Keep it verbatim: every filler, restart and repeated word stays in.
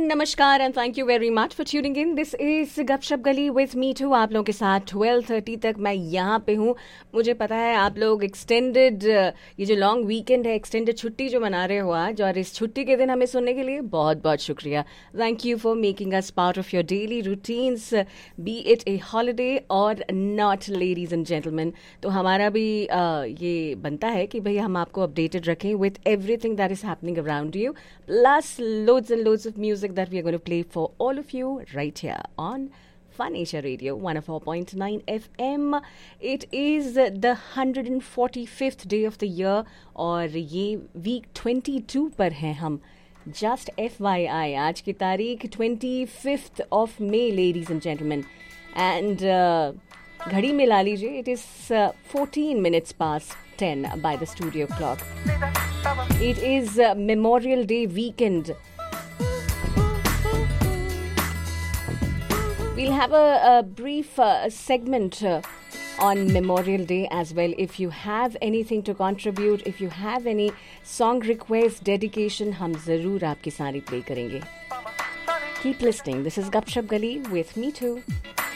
नमस्कार and thank you very much for tuning in. This is गपशप गली with me to. आप लोगों के साथ ट्वेल्व थर्टी तक मैं यहाँ पे हूँ. मुझे पता है आप लोग एक्सटेंडेड ये जो लॉन्ग वीकेंड है, एक्सटेंडेड छुट्टी जो मना रहे हो आज, और इस छुट्टी के दिन हमें सुनने के लिए बहुत बहुत शुक्रिया. Thank you for making us part of your daily routines, B it A holiday और नॉट, लेडीज एंड जेंटलमैन. तो हमारा भी uh, ये बनता है कि भाई हम आपको अपडेटेड रखें with everything that is happening around you, plus loads and loads of music that we are going to play for all of you right here on Fun Asia Radio one oh four point nine F M. It is the one hundred forty-fifth day of the year और ये week twenty-two पर हैं हम. Just F Y I, आज की तारीख twenty-fifth of May, ladies and gentlemen. And uh, घड़ी में ला लीजिए, it is uh, fourteen minutes past ten by the studio clock. It is uh, Memorial Day weekend. We'll have a, a brief uh, segment uh, on Memorial Day as well. If you have anything to contribute, if you have any song request, dedication, हम ज़रूर आपकी सारी play करेंगे. Keep listening. This is Gupshup Gali with me too.